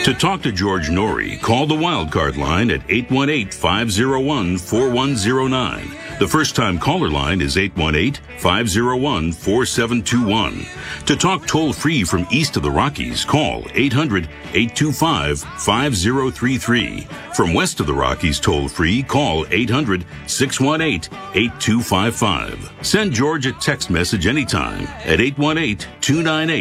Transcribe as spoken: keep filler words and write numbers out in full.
To talk to George Norrie, call the Wildcard line at eight one eight, five oh one, four one oh nine. The first-time caller line is eight one eight, five oh one, four seven two one. To talk toll-free from east of the Rockies, call eight hundred, eight two five, five oh three three. From west of the Rockies toll-free, call eight hundred, six one eight, eight two five five. Send George a text message anytime at eight one eight, two nine eight